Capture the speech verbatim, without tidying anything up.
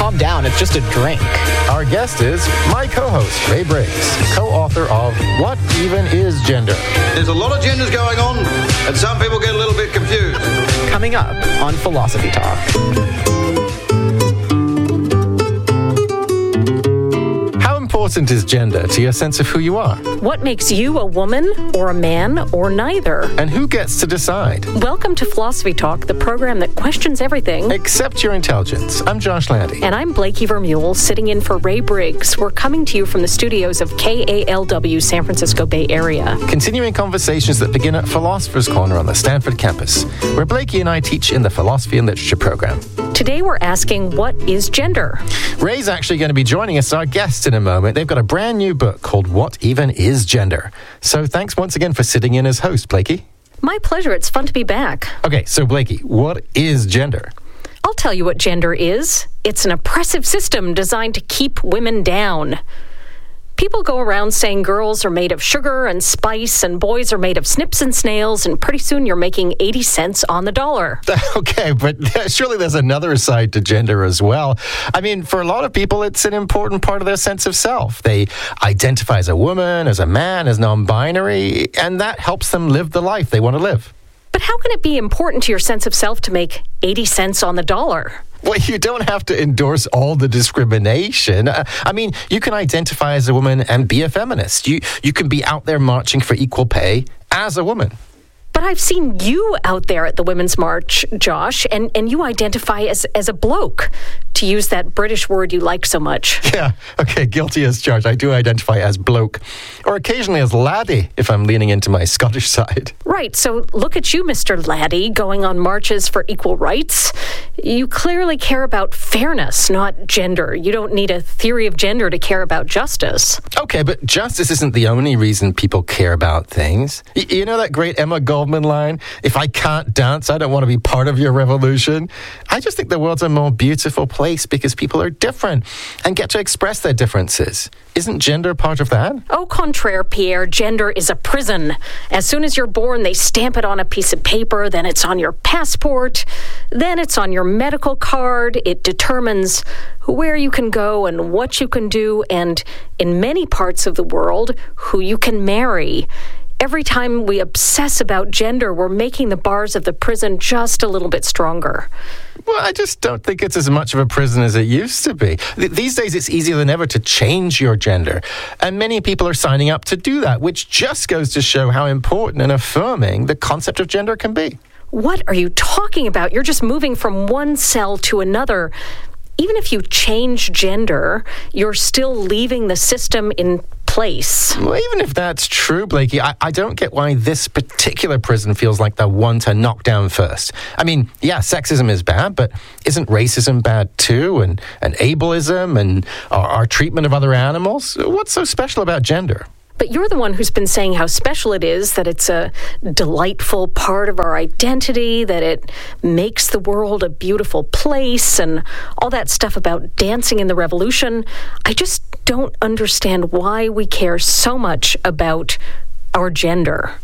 calm down. It's just a drink. Our guest is my co-host, Ray Briggs, co-author of What Even Is Gender? There's a lot of genders going on, and some people get a little bit confused. Coming up on Philosophy Talk. How important is gender to your sense of who you are? What makes you a woman or a man or neither? And who gets to decide? Welcome to Philosophy Talk, the program that questions everything Except your intelligence. I'm Josh Landy. And I'm Blakey Vermeulen, sitting in for Ray Briggs. We're coming to you from the studios of K A L W, San Francisco Bay Area. Continuing conversations that begin at Philosopher's Corner on the Stanford campus, where Blakey and I teach in the Philosophy and Literature program. Today we're asking, what is gender? Ray's actually going to be joining us, our guest, in a moment. They've got a brand new book called What Even Is Gender? So thanks once again for sitting in as host, Blakey. My pleasure. It's fun to be back. Okay, so Blakey, what is gender? I'll tell you what gender is. It's an oppressive system designed to keep women down. People go around saying girls are made of sugar and spice and boys are made of snips and snails, and pretty soon you're making eighty cents on the dollar. Okay, but surely there's another side to gender as well. I mean, for a lot of people, it's an important part of their sense of self. They identify as a woman, as a man, as non-binary, and that helps them live the life they want to live. But how can it be important to your sense of self to make eighty cents on the dollar? Well, you don't have to endorse all the discrimination. Uh, I mean, you can identify as a woman and be a feminist. You you can be out there marching for equal pay as a woman. But I've seen you out there at the Women's March, Josh, and, and you identify as, as a bloke, to use that British word you like so much. Yeah, okay, guilty as charged. I do identify as bloke, or occasionally as laddie, if I'm leaning into my Scottish side. Right, so look at you, Mister Laddie, going on marches for equal rights. You clearly care about fairness, not gender. You don't need a theory of gender to care about justice. Okay, but justice isn't the only reason people care about things. Y- you know that great Emma Goldman line, if I can't dance, I don't want to be part of your revolution? I just think the world's a more beautiful place because people are different and get to express their differences. Isn't gender part of that? Au contraire, Pierre, gender is a prison. As soon as you're born, they stamp it on a piece of paper, then it's on your passport, then it's on your medical card. It determines where you can go and what you can do, and in many parts of the world, who you can marry. Every time we obsess about gender, we're making the bars of the prison just a little bit stronger. Well, I just don't think it's as much of a prison as it used to be. Th- these days, it's easier than ever to change your gender. And many people are signing up to do that, which just goes to show how important and affirming the concept of gender can be. What are you talking about? You're just moving from one cell to another. Even if you change gender, you're still leaving the system in place. Well, even if that's true, Blakey, I, I don't get why this particular prison feels like the one to knock down first. I mean, yeah, sexism is bad, but isn't racism bad too? And, and ableism and our, our treatment of other animals? What's so special about gender? But you're the one who's been saying how special it is, that it's a delightful part of our identity, that it makes the world a beautiful place, and all that stuff about dancing in the revolution. I just don't understand why we care so much about our gender.